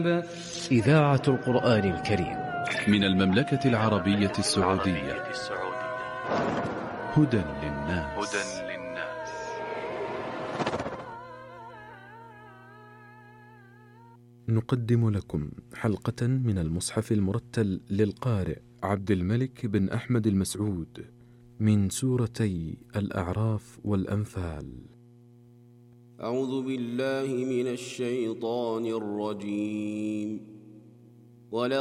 الكتاب. إذاعة القرآن الكريم من المملكة العربية السعودية. هدى للناس. نقدم لكم حلقة من المصحف المرتل للقارئ عبد الملك بن أحمد المسعود من سورتي الأعراف والأنفال. أعوذ بالله من الشيطان الرجيم.